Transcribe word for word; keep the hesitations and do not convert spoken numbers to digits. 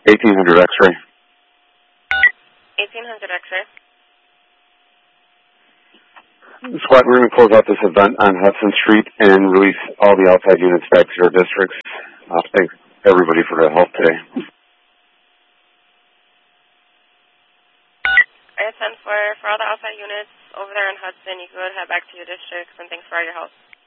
eighteen hundred X-ray. eighteen hundred X-ray. Squad, we're going to close out this event on Hudson Street and release all the outside units back to their districts. Uh, thanks everybody for their help today. I send for, for all the outside units over there in Hudson. You could head back to your districts, and thanks for all your help.